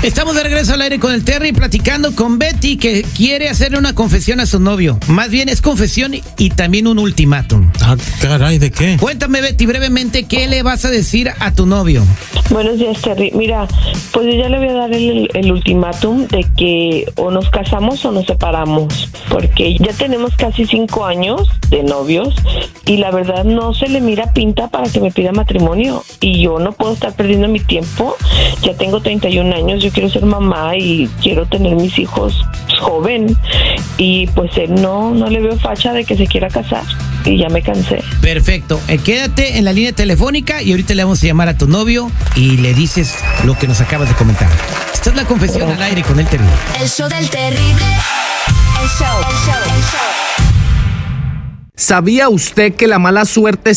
Estamos de regreso al aire con el Terry, platicando con Betty, que quiere hacerle una confesión a su novio. Más bien es confesión y también un ultimátum. Ah, caray, ¿de qué? Cuéntame, Betty, brevemente, ¿qué le vas a decir a tu novio? Buenos días, Terry. Mira, pues yo ya le voy a dar el ultimátum de que o nos casamos o nos separamos, porque ya tenemos casi 5 años de novios y la verdad no se le mira pinta para que me pida matrimonio y yo no puedo estar perdiendo mi tiempo. Ya tengo 31 años, yo quiero ser mamá y quiero tener mis hijos joven y pues él no le veo facha de que se quiera casar y ya me cansé. Perfecto, quédate en la línea telefónica y ahorita le vamos a llamar a tu novio y le dices lo que nos acabas de comentar. Esta es la confesión al aire con el Terrible. El show del terrible. El show. ¿Sabía usted que la mala suerte